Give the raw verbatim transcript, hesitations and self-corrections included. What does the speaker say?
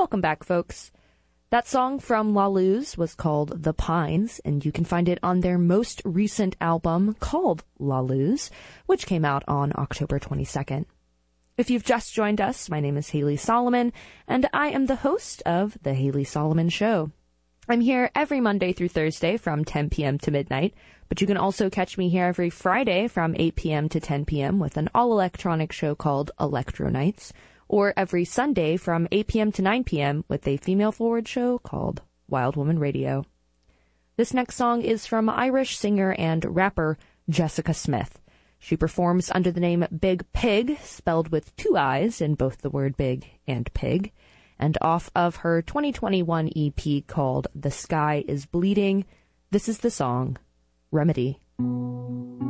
Welcome back, folks. That song from La Luz was called The Pines, and you can find it on their most recent album called La Luz, which came out on October twenty-second. If you've just joined us, my name is Haley Solomon, and I am the host of The Haley Solomon Show. I'm here every Monday through Thursday from ten p.m. to midnight, but you can also catch me here every Friday from eight p.m. to ten p.m. with an all-electronic show called Electro Nights, or every Sunday from eight p.m. to nine p.m. with a female-forward show called Wild Woman Radio. This next song is from Irish singer and rapper Jessica Smith. She performs under the name Big Pig, spelled with two I's in both the word big and pig, and off of her twenty twenty-one E P called The Sky is Bleeding, this is the song Remedy.